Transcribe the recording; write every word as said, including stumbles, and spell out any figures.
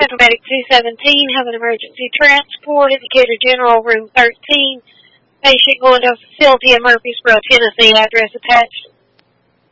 Central Medic two seventeen, have an emergency transport, indicator General Room thirteen, patient going to a facility in Murfreesboro, Tennessee, address attached.